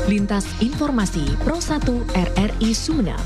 Lintas Informasi Pro 1 RRI Sumeneb.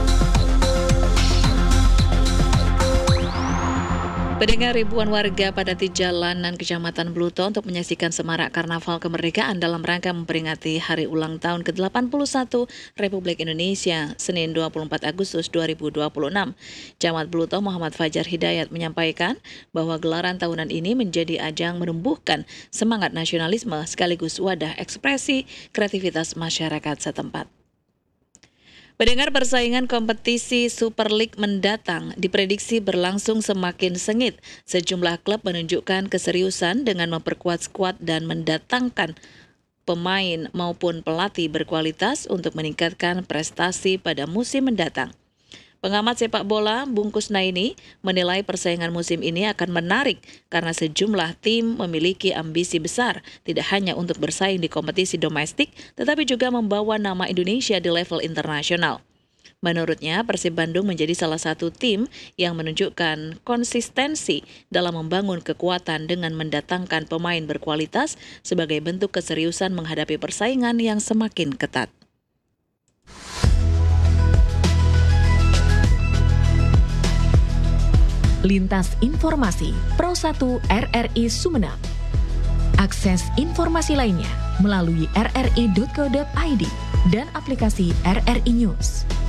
Pendengar, ribuan warga padati jalanan Kecamatan Bluto untuk menyaksikan semarak Karnaval Kemerdekaan dalam rangka memperingati Hari Ulang Tahun ke-81 Republik Indonesia, Senin 24 Agustus 2026. Camat Bluto Muhammad Fajar Hidayat menyampaikan bahwa gelaran tahunan ini menjadi ajang menumbuhkan semangat nasionalisme sekaligus wadah ekspresi kreativitas masyarakat setempat. Pendengar, persaingan kompetisi Super League mendatang diprediksi berlangsung semakin sengit. Sejumlah klub menunjukkan keseriusan dengan memperkuat skuad dan mendatangkan pemain maupun pelatih berkualitas untuk meningkatkan prestasi pada musim mendatang. Pengamat sepak bola Bung Kusnaini menilai persaingan musim ini akan menarik karena sejumlah tim memiliki ambisi besar, tidak hanya untuk bersaing di kompetisi domestik, tetapi juga membawa nama Indonesia di level internasional. Menurutnya, Persib Bandung menjadi salah satu tim yang menunjukkan konsistensi dalam membangun kekuatan dengan mendatangkan pemain berkualitas sebagai bentuk keseriusan menghadapi persaingan yang semakin ketat. Lintas Informasi Pro 1 RRI Sumeneb. Akses informasi lainnya melalui rri.co.id dan aplikasi RRI News.